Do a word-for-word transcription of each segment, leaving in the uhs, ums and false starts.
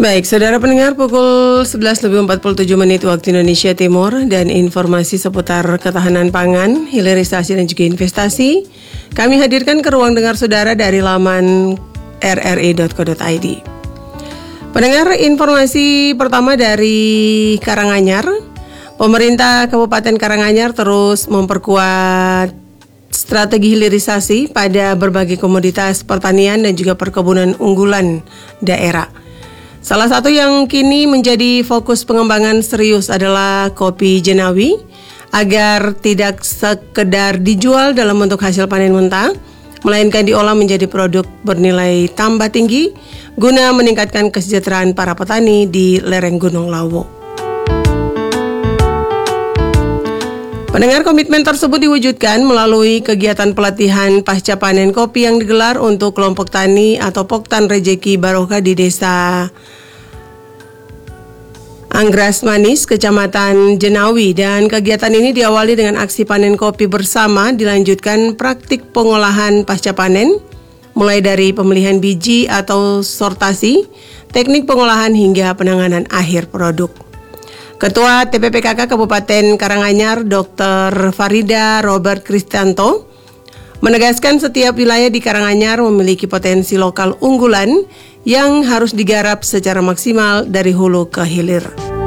Baik, saudara pendengar, pukul sebelas lebih empat puluh tujuh menit waktu Indonesia Timur, dan informasi seputar ketahanan pangan, hilirisasi dan juga investasi kami hadirkan ke ruang dengar saudara dari laman r r i dot co dot i d. Pendengar, informasi pertama dari Karanganyar. Pemerintah Kabupaten Karanganyar terus memperkuat strategi hilirisasi pada berbagai komoditas pertanian dan juga perkebunan unggulan daerah. Salah satu yang kini menjadi fokus pengembangan serius adalah kopi Jenawi, agar tidak sekedar dijual dalam bentuk hasil panen mentah, melainkan diolah menjadi produk bernilai tambah tinggi guna meningkatkan kesejahteraan para petani di lereng Gunung Lawu. Pendengar, komitmen tersebut diwujudkan melalui kegiatan pelatihan pasca panen kopi yang digelar untuk kelompok tani atau Poktan Rejeki Barokah di Desa Anggras Manis, Kecamatan Jenawi, dan kegiatan ini diawali dengan aksi panen kopi bersama, dilanjutkan praktik pengolahan pasca panen, mulai dari pemilihan biji atau sortasi, teknik pengolahan hingga penanganan akhir produk. Ketua T P P K K Kabupaten Karanganyar, Doktor Farida Robert Kristanto, menegaskan setiap wilayah di Karanganyar memiliki potensi lokal unggulan yang harus digarap secara maksimal dari hulu ke hilir.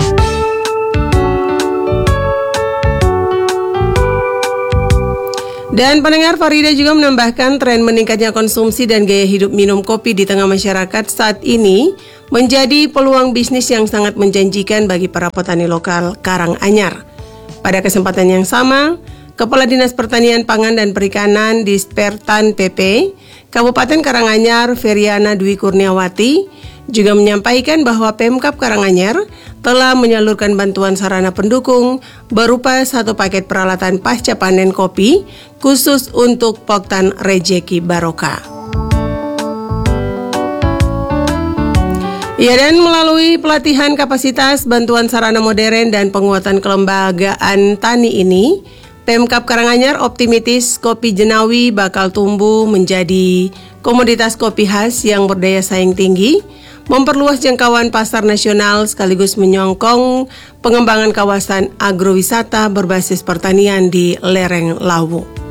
Dan pendengar, Farida juga menambahkan tren meningkatnya konsumsi dan gaya hidup minum kopi di tengah masyarakat saat ini menjadi peluang bisnis yang sangat menjanjikan bagi para petani lokal Karanganyar. Pada kesempatan yang sama, Kepala Dinas Pertanian Pangan dan Perikanan Dispertan P P Kabupaten Karanganyar, Feriana Dwi Kurniawati, juga menyampaikan bahwa Pemkab Karanganyar telah menyalurkan bantuan sarana pendukung berupa satu paket peralatan pasca panen kopi khusus untuk Poktan Rejeki Barokah. Ya, dan melalui pelatihan kapasitas, bantuan sarana modern, dan penguatan kelembagaan tani ini, Pemkab Karanganyar optimistis kopi Jenawi bakal tumbuh menjadi komoditas kopi khas yang berdaya saing tinggi, memperluas jangkauan pasar nasional sekaligus menyokong pengembangan kawasan agrowisata berbasis pertanian di lereng Lawu.